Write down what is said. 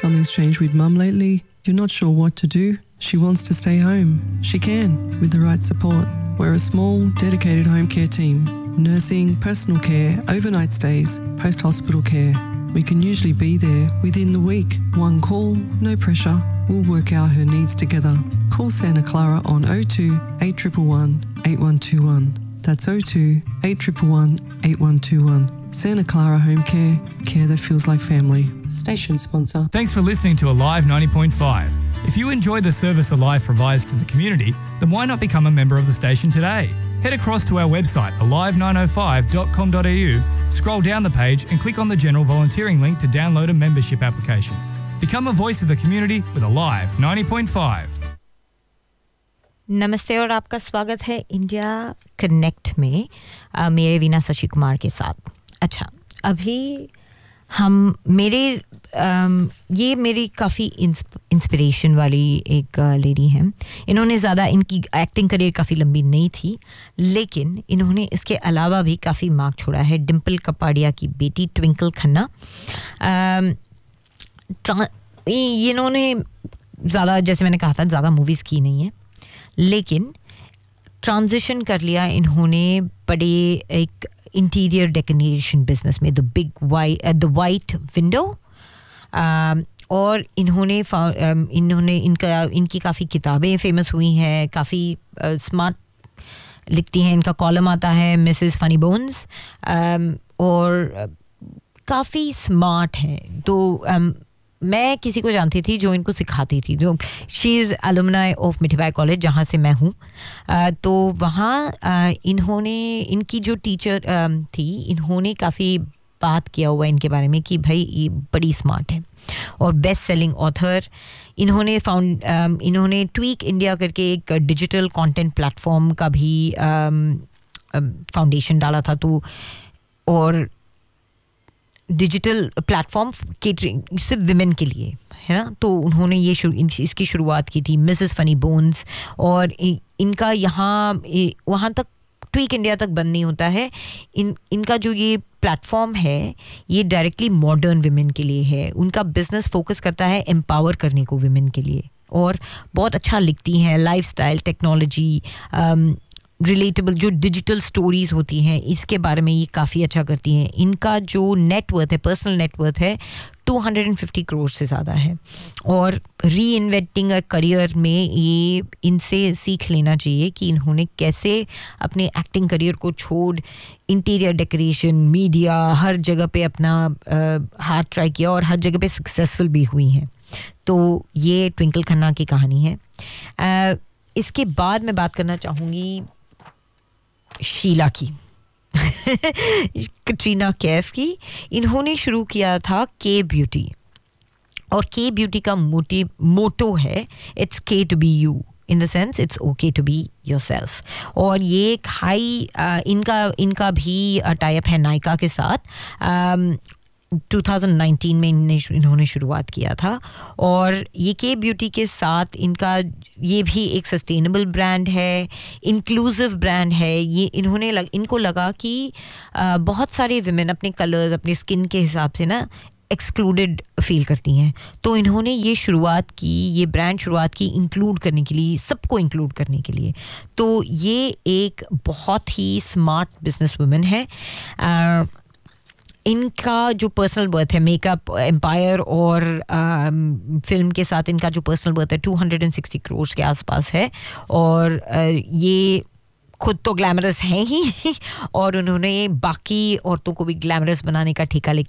Something's changed with Mum lately. You're not sure what to do. She wants to stay home. She can, with the right support. We're a small, dedicated home care team. Nursing, personal care, overnight stays, post-hospital care. We can usually be there within the week. One call, no pressure. We'll work out her needs together. Call Santa Clara on 02 8111 8121. That's 02 8111 8121. Santa Clara Home Care, care that feels like family. Station sponsor. Thanks for listening to Alive 90.5. If you enjoy the service Alive provides to the community, then why not become a member of the station today? Head across to our website, alive905.com.au, scroll down the page and click on the general volunteering link to download a membership application. Become a voice of the community with Alive 90.5. नमस्ते और आपका स्वागत है India connect में मेरे वीना शशि कुमार के साथ. अच्छा, अभी हम ये मेरी काफ़ी इंस्पिरेशन वाली एक लेडी हैं. इन्होंने ज़्यादा इनकी एक्टिंग करियर काफ़ी लंबी नहीं थी, लेकिन इन्होंने इसके अलावा भी काफ़ी मार्क छोड़ा है. डिम्पल कपाड़िया की बेटी ट्विंकल खन्ना. इन्होंने ज़्यादा, जैसे मैंने कहा था, ज़्यादा मूवीज़ की नहीं है, लेकिन ट्रांजिशन कर लिया इन्होंने बड़े एक इंटीरियर डेकोरेशन बिजनेस में, द वाइट विंडो. और इनकी काफ़ी किताबें फेमस हुई हैं, काफ़ी स्मार्ट लिखती हैं. इनका कॉलम आता है मिसेस फनी बोन्स, और काफ़ी स्मार्ट हैं. तो मैं किसी को जानती थी जो इनको सिखाती थी. जो she is alumni of Mithibai college, जहाँ से मैं हूँ. तो वहाँ इनकी जो टीचर थी, इन्होंने काफ़ी बात किया हुआ इनके बारे में कि भाई ये बड़ी स्मार्ट है और बेस्ट सेलिंग ऑथर. इन्होंने ट्वीक इंडिया करके एक डिजिटल कंटेंट प्लेटफॉर्म का भी फाउंडेशन डाला था. तो और डिजिटल प्लेटफॉर्म केटरिंग सिर्फ विमेन के लिए है ना. तो उन्होंने इसकी शुरुआत की थी, मिसेस फनी बोन्स. और इनका वहाँ तक ट्वीक इंडिया तक बंद नहीं होता है. इनका जो ये प्लेटफॉर्म है, ये डायरेक्टली मॉडर्न विमेन के लिए है. उनका बिजनेस फोकस करता है एम्पावर करने को विमेन के लिए, और बहुत अच्छा लिखती हैं. लाइफस्टाइल, टेक्नोलॉजी, रिलेटेबल जो डिजिटल स्टोरीज होती हैं, इसके बारे में ये काफ़ी अच्छा करती हैं. इनका जो नेटवर्थ है, पर्सनल नेटवर्थ है, 250 करोड़ से ज़्यादा है. और री इन्वेंटिंग अ करियर में ये इनसे सीख लेना चाहिए कि इन्होंने कैसे अपने एक्टिंग करियर को छोड़ इंटीरियर डेकोरेशन, मीडिया, हर जगह पे अपना हाथ ट्राई किया और हर जगह पे सक्सेसफुल भी हुई हैं. तो ये ट्विंकल खन्ना की कहानी है. इसके बाद मैं बात करना चाहूँगी शीला की, कटरीना कैफ की. इन्होंने शुरू किया था के ब्यूटी, और के ब्यूटी का मोटो है इट्स के to be you, in the sense it's okay to be yourself. और ये एक हाई इनका भी टाई अप है नायका के साथ. 2019 में इन्होंने शुरुआत किया था. और ये के ब्यूटी के साथ इनका ये भी एक सस्टेनेबल ब्रांड है, इंक्लूसिव ब्रांड है. ये इनको लगा कि बहुत सारे विमेन अपने कलर्स, अपने स्किन के हिसाब से ना एक्सक्लूडेड फील करती हैं. तो इन्होंने ये ब्रांड शुरुआत की इंक्लूड करने के लिए, सबको इंक्लूड करने के लिए. तो ये एक बहुत ही स्मार्ट बिजनेस वुमन है. इनका जो पर्सनल वर्थ है, मेकअप एम्पायर और फिल्म के साथ इनका जो पर्सनल वर्थ है 260 करोड़ के आसपास है. और ये खुद तो ग्लैमरस हैं ही और उन्होंने बाकी औरतों को भी ग्लैमरस बनाने का ठेका लेके